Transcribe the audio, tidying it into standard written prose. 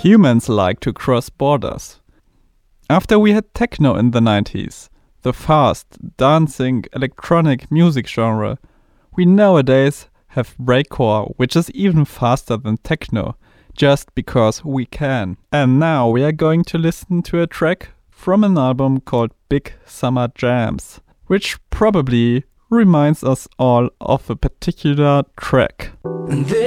Humans like to cross borders. After we had techno in the 90s, the fast, dancing, electronic music genre, we nowadays have breakcore, which is even faster than techno, just because we can. And now we are going to listen to a track from an album called Big Summer Jams, which probably reminds us all of a particular track.